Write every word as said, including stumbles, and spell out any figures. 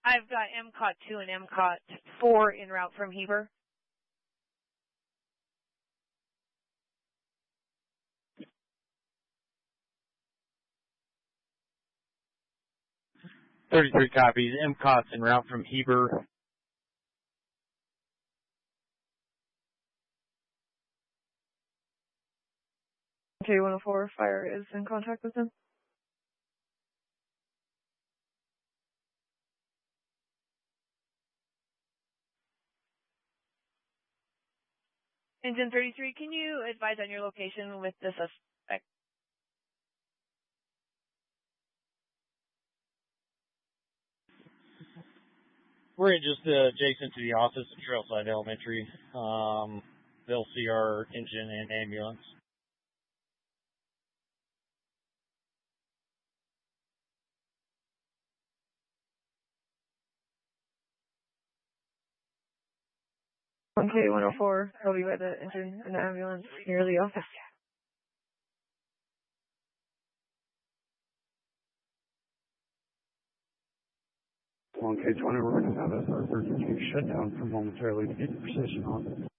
I've got M C O T two and M C O T four en route from Heber. thirty-three copies. M C O T's en route from Heber. K one oh four, fire is in contact with him. Engine thirty-three, can you advise on your location with the suspect? We're just uh, adjacent to the office at Trailside Elementary. Um, they'll see our engine and ambulance. one K one oh four, I'll be by the engine and the ambulance near the office. one K twenty, we're going to have a thirty-two shutdown for momentarily to get the precision on.